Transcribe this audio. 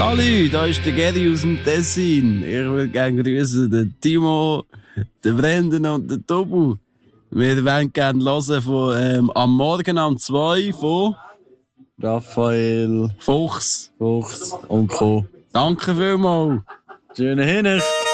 Salut, da ist der Geri aus dem Tessin. Ich würde gerne grüßen den Timo, den Brendan und den Tobu. Wir wollen gerne hören von am Morgen um 2 von Raphael Fuchs und Co. Danke vielmals. Schöne Hinricht.